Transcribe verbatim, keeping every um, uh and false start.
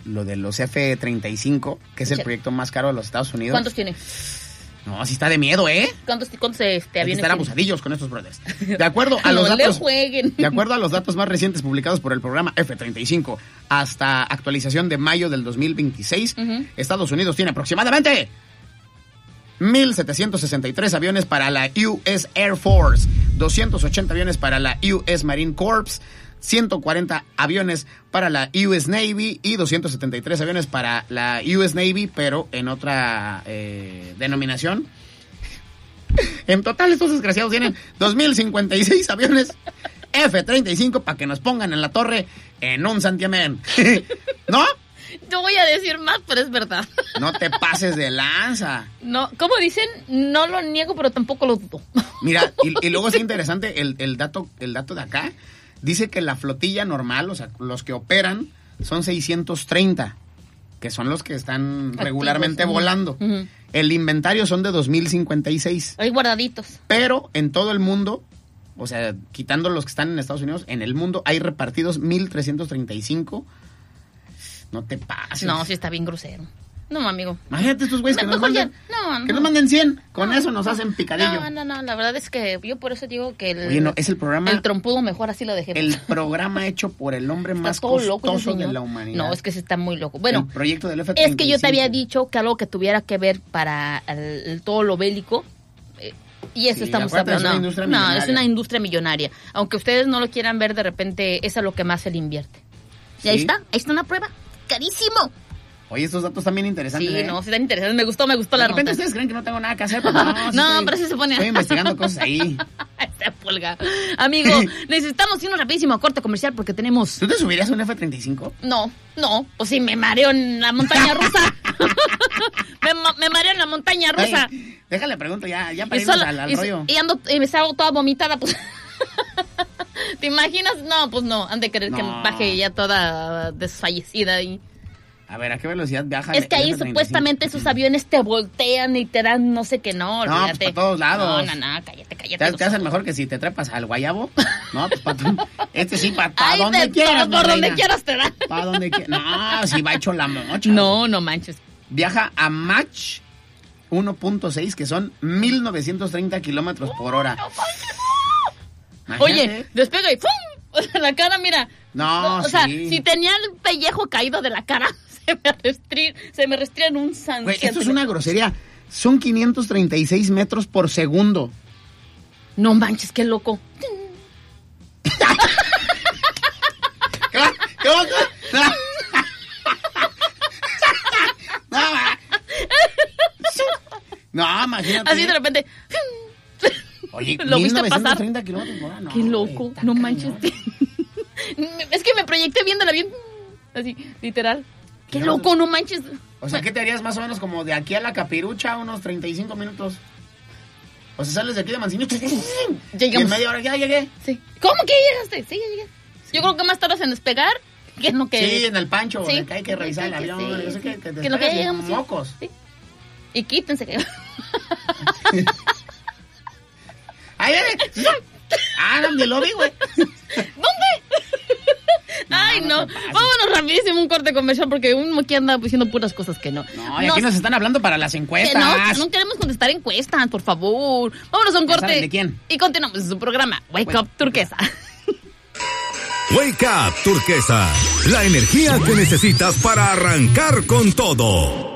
lo de los F treinta y cinco, que es el Sí. proyecto más caro de los Estados Unidos. ¿Cuántos tiene? No, sí está de miedo, ¿eh? ¿Cuántos, cuántos este, Hay que aviones estar tiene? abusadillos con estos brothers. De acuerdo a los No le datos, jueguen. de acuerdo a los datos más recientes publicados por el programa F treinta y cinco hasta actualización de mayo del dos mil veintiséis, Ujú. Estados Unidos tiene aproximadamente mil setecientos sesenta y tres aviones para la U S Air Force, doscientos ochenta aviones para la U S Marine Corps, ciento cuarenta aviones para la U S Navy y doscientos setenta y tres aviones para la U S Navy, pero en otra eh, denominación. En total, estos desgraciados tienen dos mil cincuenta y seis aviones F treinta y cinco para que nos pongan en la torre en un santiamén. ¿No? Yo voy a decir más, pero es verdad. No te pases de lanza. No, como dicen, no lo niego, pero tampoco lo dudo. Mira, y, y luego es interesante el, el dato el dato de acá. Dice que la flotilla normal, o sea, los que operan, son seiscientos treinta, que son los que están Activos, regularmente ujú, volando. ujú. El inventario son de dos mil cincuenta y seis. Hay guardaditos. Pero en todo el mundo, o sea, quitando los que están en Estados Unidos, en el mundo hay repartidos mil trescientos treinta y cinco. No te pases. No, sí está bien grosero. No, amigo. Imagínate estos güeyes que No, nos mejor ya- manden, no, no. que nos manden cien. Con No, eso nos hacen picadillo. No, no, no, la verdad es que yo por eso digo que el, Oye, no, es el programa, el trompudo mejor así lo dejemos. el programa hecho por el hombre Está más todo loco ese costoso de señor. la humanidad. No, es que sí está muy loco. Bueno, el proyecto del F treinta y cinco. es que yo te había dicho que algo que tuviera que ver para el, el todo lo bélico, eh, y eso Sí, estamos acuérdate, hablando. es una industria No, millonaria. es una industria millonaria. Aunque ustedes no lo quieran ver, de repente es a lo que más se le invierte. Y ahí Sí. está, ahí está una prueba. Carísimo. Oye, estos datos también interesantes. Sí, ¿eh? no, sí tan interesante. Me gustó, me gustó De la repente nota. ustedes creen que no tengo nada que hacer, pero no. sí No, estoy- pero sí se pone. Estoy investigando cosas ahí. Esta pulga. Amigo, necesitamos irnos rapidísimo a corte comercial porque tenemos... ¿Tú te subirías a un F treinta y cinco? No, no, pues sí, me mareo en la montaña rusa. me, ma- me mareo en la montaña rusa. Ay, déjale, pregunto ya, ya para y, irnos sola- al, al y- rollo. y ando, y me salgo toda vomitada, pues. ¿Te imaginas? No, pues no, han de querer que No. baje ya toda desfallecida y... A ver, ¿a qué velocidad viaja? Es el- que el ahí F treinta y cinco? supuestamente esos aviones te voltean y te dan no sé qué, no, No, pues, olvídate. pa' todos lados. No, no, no, cállate, cállate. ¿Te, los te hacen ojos. mejor que si te trepas al guayabo? No, pues para este sí, para Ay, donde de quieras, todo, por mi donde reina. quieras te dan. Para donde quieras. No, si va hecho la mocha. No, no manches. Viaja a Mach uno punto seis, que son mil novecientos treinta kilómetros por hora. Imagínate. Oye, despega y ¡pum! O sea, la cara, mira. No, O sea, sí. si tenía el pellejo caído de la cara, se me restría, se me restría en un san. Güey, esto es una grosería. Son quinientos treinta y seis metros por segundo. No manches, qué loco. ¿Qué va? ¿Qué va? No, ma. No, imagínate. Así de repente. Oye, ¿Lo viste pasar? mil novecientos treinta kilómetros por hora. No, Qué loco, güey, está no cañón. manches. Es que me proyecté viéndola bien. Así, literal. Qué No, loco, no manches. O sea, ¿qué te harías más o menos como de aquí a la Capirucha unos treinta y cinco minutos? O sea, sales de aquí de Manzanillo. Y en Llegamos. media hora ya llegué. Sí. ¿Cómo que llegaste? Sí, ya llegué. Yo creo que más tardas en despegar que no que. Sí, en el pancho, Sí. de que hay que revisar el Sí, avión. sí, Yo sé que, sí. que te Que lo que despegas llegamos, sí. mocos. Sí. Y quítense que. ¡Ahí viene! ¡Ah, donde lo vi, güey! Ay, no no. te pases. Vámonos rapidísimo un corte comercial porque uno aquí anda diciendo puras cosas que no. No, y aquí nos están hablando para las que encuestas. no, no queremos contestar encuestas, por favor. Vámonos a un Ya corte. saben de quién. Y continuamos en su programa Wake Bueno, Up Turquesa. Wake Up Turquesa, la energía que necesitas para arrancar con todo.